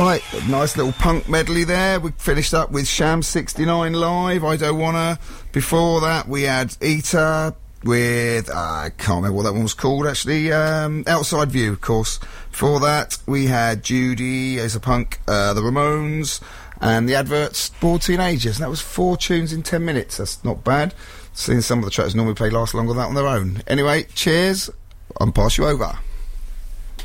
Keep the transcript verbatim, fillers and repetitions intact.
Right, nice little punk medley there. We finished up with Sham sixty-nine live, I Don't Wanna. Before that, we had Eater with, uh, I can't remember what that one was called, actually. Um, Outside View, of course. Before that, we had Judy as a punk, uh, the Ramones, and the Adverts, Bored Teenagers. And that was four tunes in ten minutes. That's not bad. Seeing some of the tracks normally play last longer than that on their own. Anyway, cheers. I'll pass you over.